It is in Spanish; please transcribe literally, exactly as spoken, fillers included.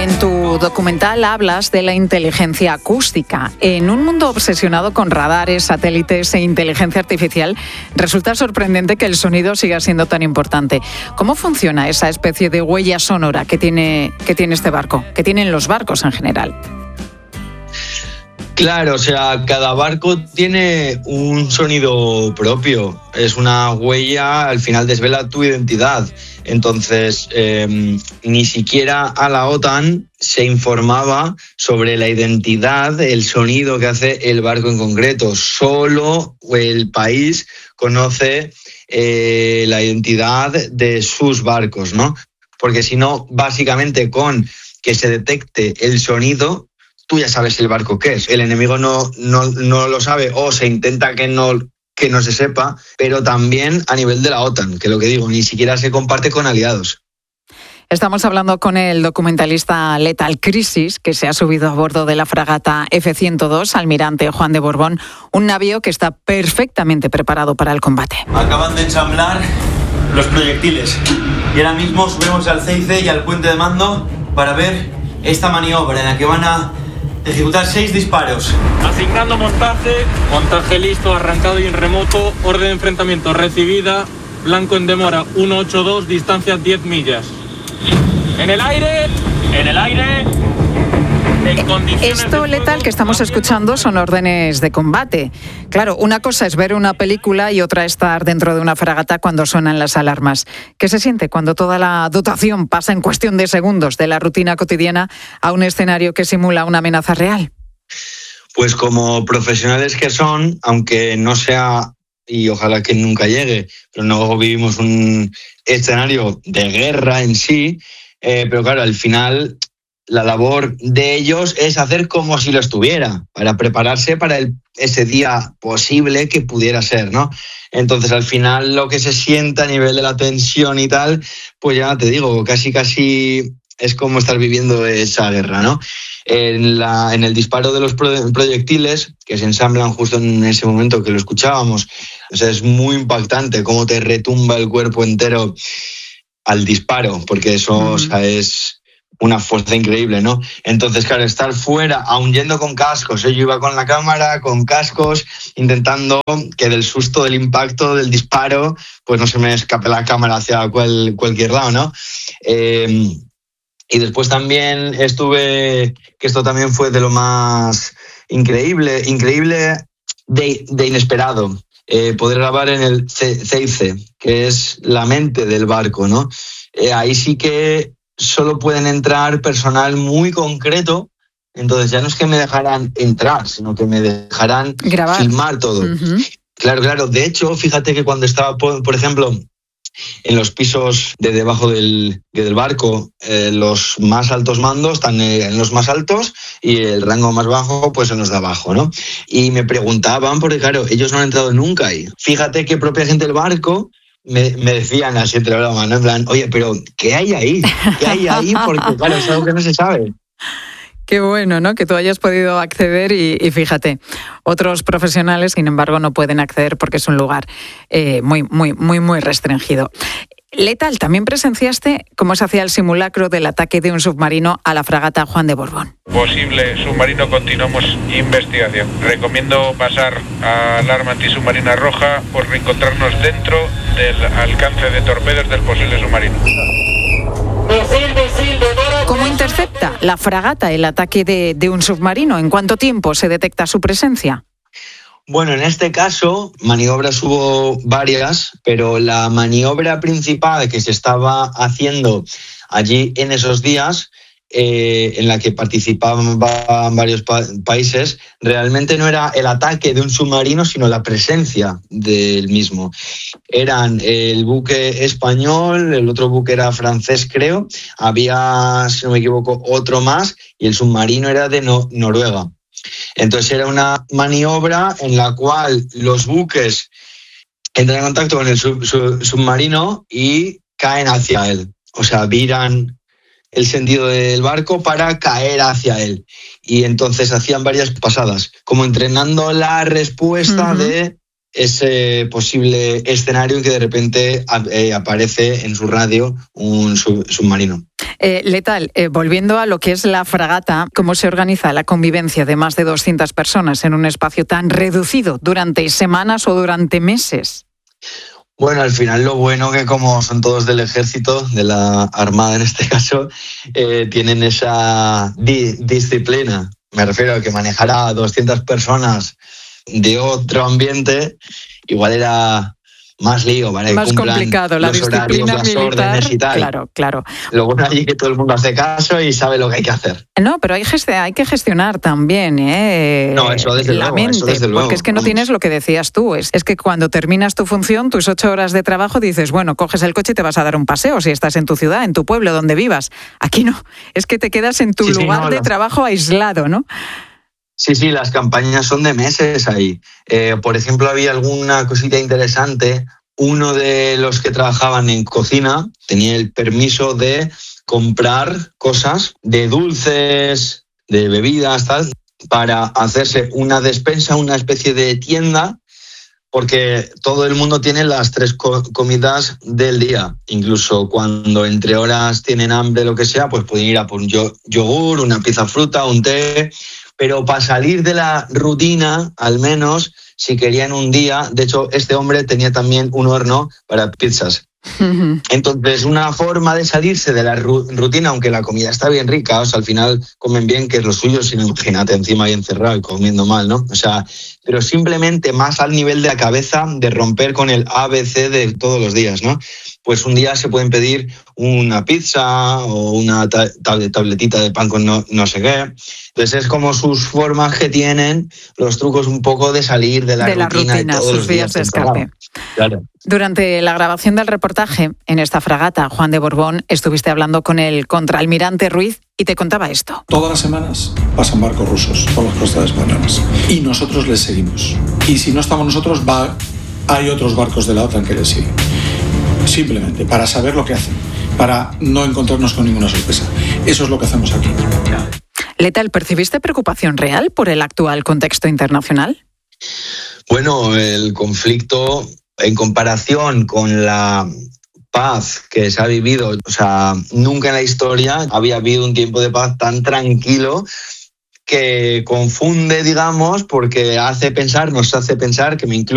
En tu documental hablas de la inteligencia acústica. En un mundo obsesionado con radares, satélites e inteligencia artificial, resulta sorprendente que el sonido siga siendo tan importante. ¿Cómo funciona esa especie de huella sonora que tiene, que tiene este barco, que tienen los barcos en general? Claro, o sea, cada barco tiene un sonido propio. Es una huella, al final desvela tu identidad. Entonces, eh, ni siquiera a la OTAN se informaba sobre la identidad, el sonido que hace el barco en concreto. Solo el país conoce eh, la identidad de sus barcos, ¿no? Porque si no, básicamente con que se detecte el sonido, tú ya sabes el barco qué es. El enemigo no, no, no lo sabe o se intenta que no, que no se sepa, pero también a nivel de la OTAN, que lo que digo, ni siquiera se comparte con aliados. Estamos hablando con el documentalista Lethal Crisis, que se ha subido a bordo de la fragata F ciento dos, Almirante Juan de Borbón, un navío que está perfectamente preparado para el combate. Acaban de ensamblar los proyectiles y ahora mismo subimos al C I C y al puente de mando para ver esta maniobra en la que van a ejecutar seis disparos. Asignando montaje, montaje listo, arrancado y en remoto, orden de enfrentamiento recibida, blanco en demora ciento ochenta y dos, distancia diez millas. En el aire, en el aire. En condiciones Esto, de Lethal, que estamos escuchando son órdenes de combate. Claro, una cosa es ver una película y otra estar dentro de una fragata cuando suenan las alarmas. ¿Qué se siente cuando toda la dotación pasa en cuestión de segundos de la rutina cotidiana a un escenario que simula una amenaza real? Pues como profesionales que son, aunque no sea, y ojalá que nunca llegue, pero no vivimos un escenario de guerra en sí, eh, pero claro, al final la labor de ellos es hacer como si lo estuviera, para prepararse para el, ese día posible que pudiera ser, ¿no? Entonces, al final, lo que se siente a nivel de la tensión y tal, pues ya te digo, casi casi es como estar viviendo esa guerra, ¿no? En, la, en el disparo de los pro, proyectiles, que se ensamblan justo en ese momento que lo escuchábamos, o sea, es muy impactante cómo te retumba el cuerpo entero al disparo, porque eso, mm. o sea, es una fuerza increíble, ¿no? Entonces, claro, estar fuera, aun yendo con cascos, ¿eh? Yo iba con la cámara, con cascos, intentando que del susto del impacto, del disparo, pues no se me escape la cámara hacia cual, cualquier lado, ¿no? Eh, y después también estuve, que esto también fue de lo más increíble, increíble de, de inesperado, eh, poder grabar en el C I C, que es la mente del barco, ¿no? Eh, ahí sí que solo pueden entrar personal muy concreto, entonces ya no es que me dejarán entrar, sino que me dejarán grabar, filmar todo. Uh-huh. Claro, claro. De hecho, fíjate que cuando estaba, por, por ejemplo, en los pisos de debajo del, del barco, eh, los más altos mandos están en los más altos y el rango más bajo pues en los de abajo, ¿no? Y me preguntaban, porque claro, ellos no han entrado nunca ahí. Fíjate que propia gente del barco Me, me decían así entre broma, ¿no? En plan, oye, pero ¿qué hay ahí? ¿Qué hay ahí? Porque claro, es algo que no se sabe. Qué bueno, ¿no? Que tú hayas podido acceder y, y fíjate, otros profesionales, sin embargo, no pueden acceder porque es un lugar eh, muy, muy, muy, muy restringido. Lethal, también presenciaste cómo se hacía el simulacro del ataque de un submarino a la fragata Juan de Borbón. Posible submarino, continuamos investigación. Recomiendo pasar a alarma antisubmarina roja por encontrarnos dentro del alcance de torpedos del posible submarino. ¿Cómo intercepta la fragata el ataque de, de un submarino? ¿En cuánto tiempo se detecta su presencia? Bueno, en este caso, maniobras hubo varias, pero la maniobra principal que se estaba haciendo allí en esos días, eh, en la que participaban varios pa- países, realmente no era el ataque de un submarino, sino la presencia del mismo. Eran el buque español, el otro buque era francés, creo, había, si no me equivoco, otro más, y el submarino era de no- Noruega. Entonces era una maniobra en la cual los buques entran en contacto con el sub, sub, submarino y caen hacia él. O sea, viran el sentido del barco para caer hacia él. Y entonces hacían varias pasadas, como entrenando la respuesta uh-huh. de ese posible escenario en que de repente eh, aparece en su radio un sub- submarino. Eh, Letal, eh, volviendo a lo que es la fragata, ¿cómo se organiza la convivencia de más de doscientas personas en un espacio tan reducido durante semanas o durante meses? Bueno, al final lo bueno que como son todos del ejército, de la armada en este caso, eh, tienen esa di- disciplina. Me refiero a que manejar a doscientas personas de otro ambiente igual era más lío, ¿vale? Más complicado, la los disciplina horarios, las militar. órdenes y tal. Claro, claro. Lo bueno allí es que todo el mundo hace caso y sabe lo que hay que hacer. No, pero hay, gest- hay que gestionar también, ¿eh? No, eso desde la luego, mente, eso desde luego, porque es que no vamos. tienes lo que decías tú. Es, es que cuando terminas tu función, tus ocho horas de trabajo, dices, bueno, coges el coche y te vas a dar un paseo si estás en tu ciudad, en tu pueblo, donde vivas. Aquí no, es que te quedas en tu Sí, sí, lugar no, de las- trabajo aislado, ¿no? Sí, sí, las campañas son de meses ahí. Eh, por ejemplo, había alguna cosita interesante. Uno de los que trabajaban en cocina tenía el permiso de comprar cosas de dulces, de bebidas, tal, para hacerse una despensa, una especie de tienda, porque todo el mundo tiene las tres co- comidas del día. Incluso cuando entre horas tienen hambre, lo que sea, pues pueden ir a por un yo- yogur, una pieza fruta, un té. Pero para salir de la rutina, al menos, si querían un día, de hecho, este hombre tenía también un horno para pizzas. Entonces, una forma de salirse de la ru- rutina, aunque la comida está bien rica, o sea, al final comen bien, que es lo suyo, si no, imagínate encima ahí encerrado y comiendo mal, ¿no? O sea, pero simplemente más al nivel de la cabeza de romper con el A B C de todos los días, ¿no? Pues un día se pueden pedir una pizza o una ta- tab- tabletita de pan con no, no sé qué. Entonces es como sus formas que tienen, los trucos un poco de salir de la De la rutina, rutina, de todos sus los días días de escape. encerrado. Claro. Durante la grabación del reportaje en esta fragata, Juan de Borbón, estuviste hablando con el contraalmirante Ruiz y te contaba esto. Todas las semanas pasan barcos rusos por las costas españolas y nosotros les seguimos. Y si no estamos nosotros, va, hay otros barcos de la OTAN que les siguen. Simplemente para saber lo que hacen, para no encontrarnos con ninguna sorpresa. Eso es lo que hacemos aquí. Letal, ¿percibiste preocupación real por el actual contexto internacional? Bueno, el conflicto en comparación con la paz que se ha vivido, o sea, nunca en la historia había habido un tiempo de paz tan tranquilo que confunde, digamos, porque hace pensar, nos hace pensar, que me incluye